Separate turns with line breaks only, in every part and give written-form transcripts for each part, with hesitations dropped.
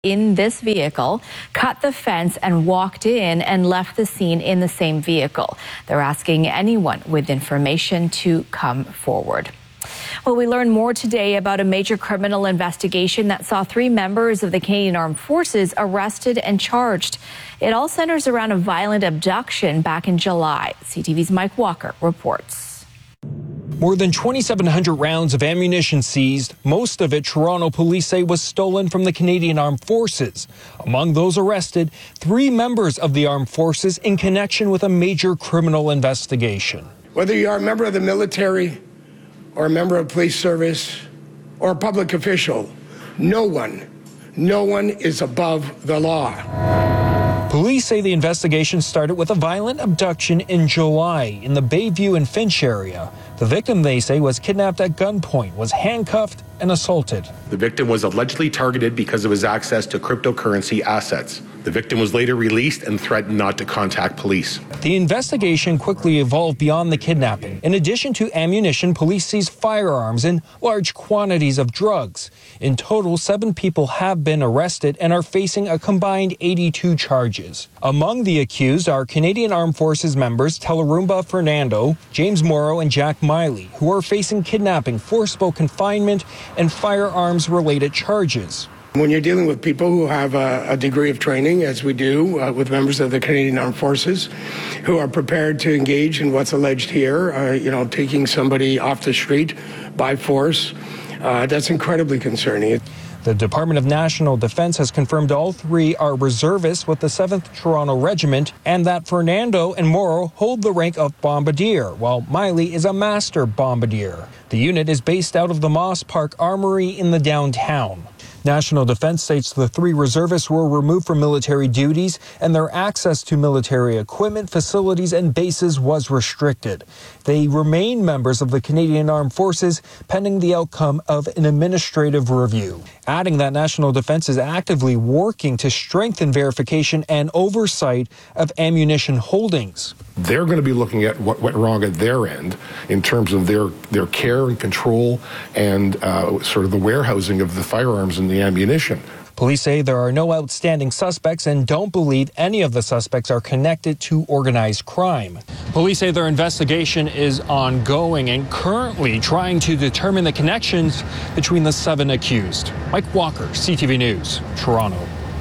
in this vehicle, cut the fence and walked in and left the scene in the same vehicle. They're asking anyone with information to come forward. Well, we learned more today about a major criminal investigation that saw 3 members of the Canadian Armed Forces arrested and charged. It all centers around a violent abduction back in July. CTV's Mike Walker reports.
More than 2,700 rounds of ammunition seized. Most of it, Toronto police say, was stolen from the Canadian Armed Forces. Among those arrested, 3 members of the Armed Forces in connection with a major criminal investigation.
Whether you are a member of the military or a member of police service or a public official, no one is above the law.
Police say the investigation started with a violent abduction in July in the Bayview and Finch area. The victim, they say, was kidnapped at gunpoint, was handcuffed and assaulted.
The victim was allegedly targeted because of his access to cryptocurrency assets. The victim was later released and threatened not to contact police.
The investigation quickly evolved beyond the kidnapping. In addition to ammunition, police seized firearms and large quantities of drugs. In total, 7 people have been arrested and are facing a combined 82 charges. Among the accused are Canadian Armed Forces members Tellerumba Fernando, James Morrow, and Jack Miley, who are facing kidnapping, forcible confinement, and firearms-related charges.
When you're dealing with people who have a degree of training, as we do with members of the Canadian Armed Forces, who are prepared to engage in what's alleged here, taking somebody off the street by force, that's incredibly concerning.
The Department of National Defence has confirmed all 3 are reservists with the 7th Toronto Regiment and that Fernando and Morrow hold the rank of bombardier, while Miley is a master bombardier. The unit is based out of the Moss Park Armory in the downtown. National Defence states the 3 reservists were removed from military duties and their access to military equipment, facilities, and bases was restricted. They remain members of the Canadian Armed Forces pending the outcome of an administrative review. Adding that National Defence is actively working to strengthen verification and oversight of ammunition holdings.
They're going to be looking at what went wrong at their end in terms of their care and control and sort of the warehousing of the firearms and the ammunition.
Police say there are no outstanding suspects and don't believe any of the suspects are connected to organized crime. Police say their investigation is ongoing and currently trying to determine the connections between the 7 accused. Mike Walker, CTV News, Toronto.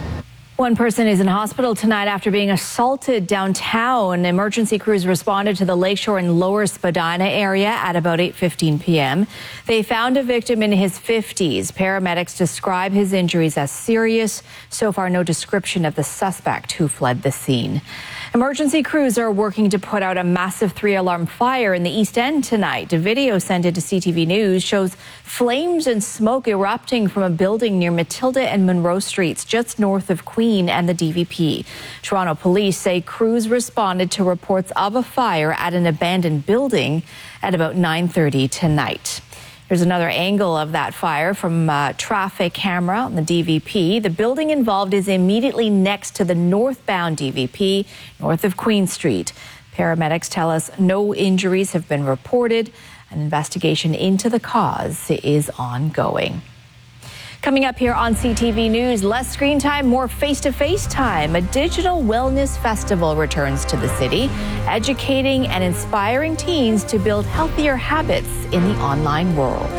One person is in hospital tonight after being assaulted downtown. Emergency crews responded to the Lakeshore and Lower Spadina area at about 8:15 p.m. They found a victim in his 50s. Paramedics describe his injuries as serious. So far, no description of the suspect who fled the scene. Emergency crews are working to put out a massive 3-alarm fire in the East End tonight. A video sent into CTV News shows flames and smoke erupting from a building near Matilda and Monroe Streets, just north of Queen and the DVP. Toronto police say crews responded to reports of a fire at an abandoned building at about 9:30 tonight. Here's another angle of that fire from a traffic camera on the DVP. The building involved is immediately next to the northbound DVP, north of Queen Street. Paramedics tell us no injuries have been reported. An investigation into the cause is ongoing. Coming up here on CTV News, less screen time, more face-to-face time. A digital wellness festival returns to the city, educating and inspiring teens to build healthier habits in the online world.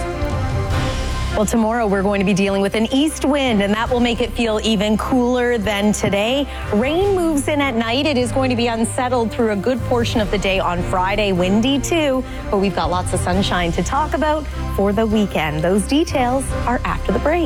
Well, tomorrow we're going to be dealing with an east wind, and that will make it feel even cooler than today. Rain moves in at night. It is going to be unsettled through a good portion of the day on Friday. Windy too, but we've got lots of sunshine to talk about for the weekend. Those details are after the break.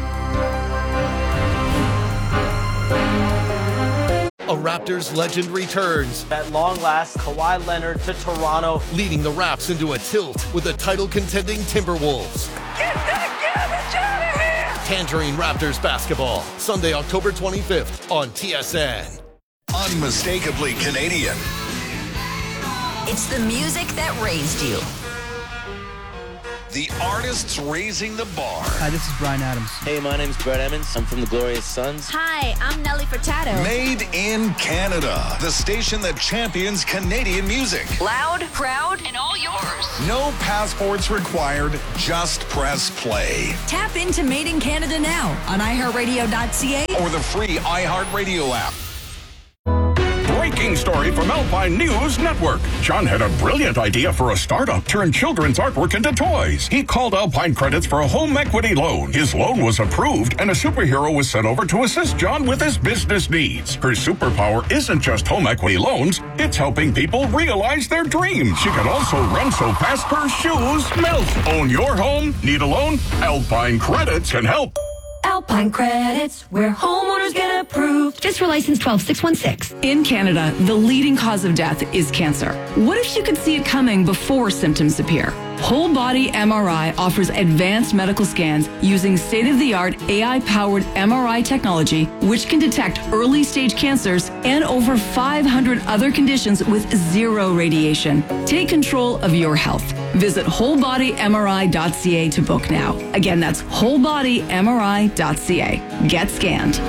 A Raptors legend returns.
At long last, Kawhi Leonard to Toronto,
leading the Raps into a tilt with the title-contending Timberwolves.
Get that garbage out of here!
Tangerine Raptors basketball, Sunday, October 25th on TSN.
Unmistakably Canadian.
It's the music that raised you.
The artists raising the bar.
Hi, this is Bryan Adams.
Hey, my name's Brett Emmons. I'm from the Glorious Sons.
Hi, I'm Nelly Furtado.
Made in Canada. The station that champions Canadian music.
Loud, proud, and all yours.
No passports required. Just press play.
Tap into Made in Canada now on iHeartRadio.ca
or the free iHeartRadio app.
Breaking story from Alpine News Network. John had a brilliant idea for a startup, turn children's artwork into toys. He called Alpine Credits for a home equity loan. His loan was approved, and a superhero was sent over to assist John with his business needs. Her superpower isn't just home equity loans, it's helping people realize their dreams. She can also run so fast her shoes melt. Own your home? Need a loan? Alpine Credits can help.
Alpine Credits, where homeowners get approved.
Just for license 12616. In Canada, the leading cause of death is cancer. What if you could see it coming before symptoms appear? Whole Body MRI offers advanced medical scans using state-of-the-art AI-powered MRI technology, which can detect early-stage cancers and over 500 other conditions with zero radiation. Take control of your health. Visit wholebodymri.ca to book now. Again, that's wholebodymri.ca. Get scanned.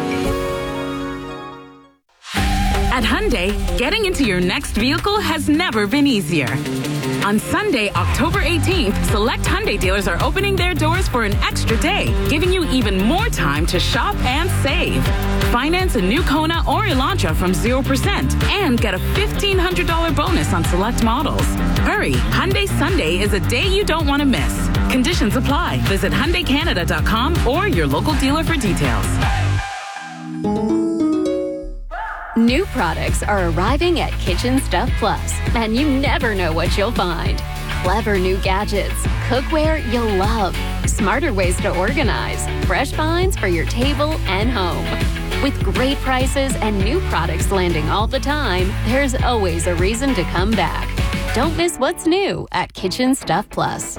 At Hyundai, getting into your next vehicle has never been easier. On Sunday, October 18th, select Hyundai dealers are opening their doors for an extra day, giving you even more time to shop and save. Finance a new Kona or Elantra from 0% and get a $1,500 bonus on select models. Hurry, Hyundai Sunday is a day you don't want to miss. Conditions apply. Visit HyundaiCanada.com or your local dealer for details.
New products are arriving at Kitchen Stuff Plus, and you never know what you'll find. Clever new gadgets, cookware you'll love, smarter ways to organize, fresh finds for your table and home. With great prices and new products landing all the time, there's always a reason to come back. Don't miss what's new at Kitchen Stuff Plus.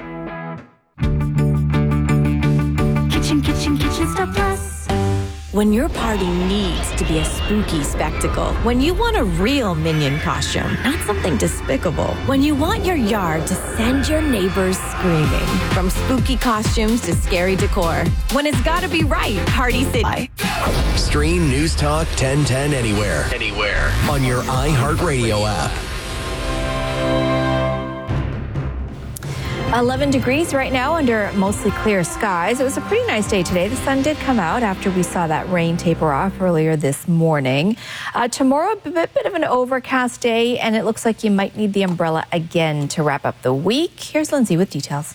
Kitchen Stuff Plus. When your party needs to be a spooky spectacle, when you want a real Minion costume, not something despicable, when you want your yard to send your neighbors screaming, from spooky costumes to scary decor, when it's gotta be right, Party City.
Stream News Talk 1010 anywhere on your iHeartRadio app.
11 degrees right now under mostly clear skies. It was a pretty nice day today. The sun did come out after we saw that rain taper off earlier this morning. Tomorrow, a bit of an overcast day, and it looks like you might need the umbrella again to wrap up the week. Here's Lindsay with details.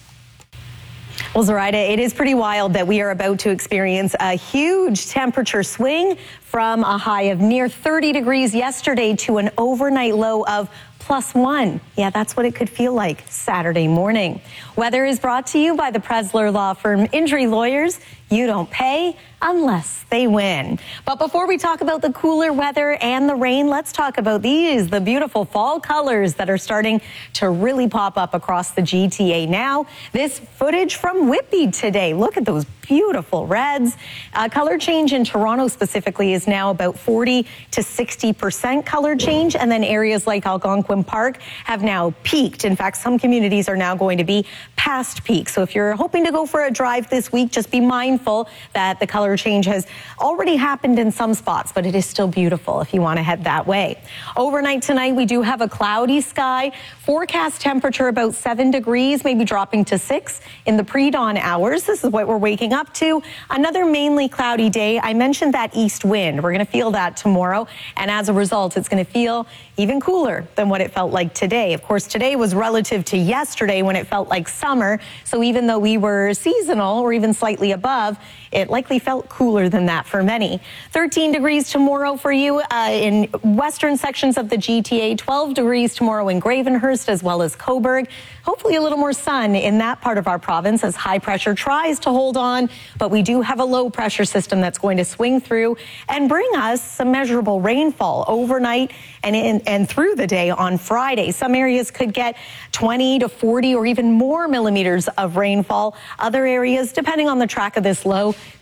Well, Zoraida, it is pretty wild that we are about to experience a huge temperature swing from a high of near 30 degrees yesterday to an overnight low of +1. Yeah, that's what it could feel like Saturday morning. Weather is brought to you by the Presler Law Firm. Injury lawyers, you don't pay unless they win. But before we talk about the cooler weather and the rain, let's talk about these, the beautiful fall colors that are starting to really pop up across the GTA now. This footage from Whitby today. Look at those beautiful reds. Color change in Toronto specifically is now about 40 to 60% color change, and then areas like Algonquin Park have now peaked. In fact, some communities are now going to be past peak. So if you're hoping to go for a drive this week, just be mindful that the color change has already happened in some spots, but it is still beautiful if you want to head that way. Overnight tonight, we do have a cloudy sky. Forecast temperature about 7 degrees, maybe dropping to 6 in the pre-dawn hours. This is what we're waking up to. Another mainly cloudy day. I mentioned that east wind. We're going to feel that tomorrow, and as a result, it's going to feel even cooler than what it felt like today. Of course, today was relative to yesterday when it felt like summer, so even though we were seasonal or even slightly above, it likely felt cooler than that for many. 13 degrees tomorrow for you in western sections of the GTA, 12 degrees tomorrow in Gravenhurst as well as Cobourg. Hopefully a little more sun in that part of our province as high pressure tries to hold on, but we do have a low pressure system that's going to swing through and bring us some measurable rainfall overnight and through the day on Friday. Some areas could get 20 to 40 or even more millimeters of rainfall. Other areas, depending on the track of this low, could see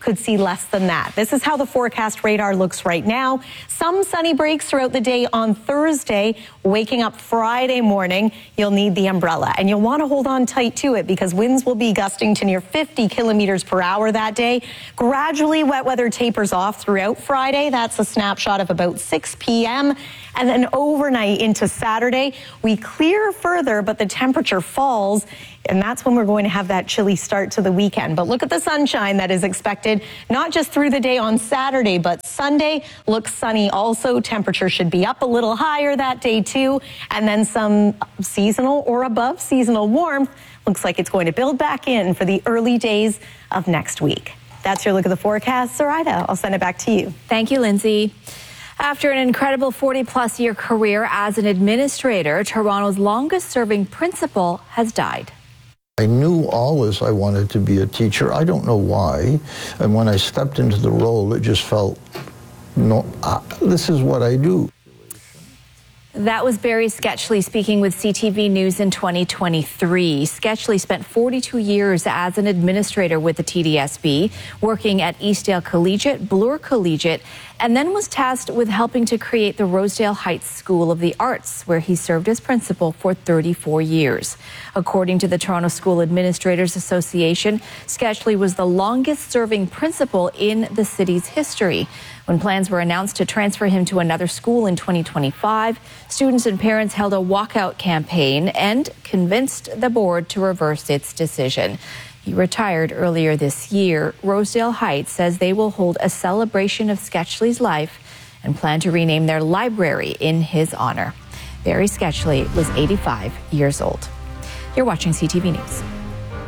less than that. This is how the forecast radar looks right now. Some sunny breaks throughout the day on Thursday. Waking up Friday morning, you'll need the umbrella, and you'll want to hold on tight to it because winds will be gusting to near 50 kilometers per hour that day. Gradually, wet weather tapers off throughout Friday. That's a snapshot of about 6 p.m. And then overnight into Saturday, we clear further, but the temperature falls. And that's when we're going to have that chilly start to the weekend. But look at the sunshine that is expected, not just through the day on Saturday, but Sunday looks sunny also. Temperature should be up a little higher that day too. And then some seasonal or above seasonal warmth. Looks like it's going to build back in for the early days of next week. That's your look at the forecast. Zoraida, I'll send it back to you.
Thank you, Lindsay. After an incredible 40-plus year career as an administrator, Toronto's longest-serving principal has died.
I knew always I wanted to be a teacher. I don't know why. And when I stepped into the role, it just felt, no, this is what I do.
That was Barry Sketchley speaking with CTV News in 2023. Sketchley spent 42 years as an administrator with the TDSB, working at Eastdale Collegiate, Bloor Collegiate, and then was tasked with helping to create the Rosedale Heights School of the Arts, where he served as principal for 34 years. According to the Toronto School Administrators Association, Sketchley was the longest-serving principal in the city's history. When plans were announced to transfer him to another school in 2025, students and parents held a walkout campaign and convinced the board to reverse its decision. He retired earlier this year. Rosedale Heights says they will hold a celebration of Sketchley's life and plan to rename their library in his honor. Barry Sketchley was 85 years old. You're watching CTV News.